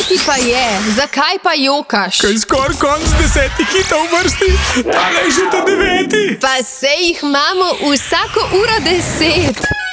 ti pa je? Zakaj pa jokaš? Kaj skoraj konc 10 hitov v vrsti, tale je že ta 9. Pa sej jih imamo vsako uro 10.